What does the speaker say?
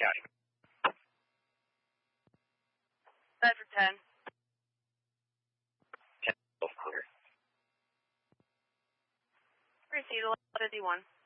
County. 5 for 10. 10, clear. Proceed 1151.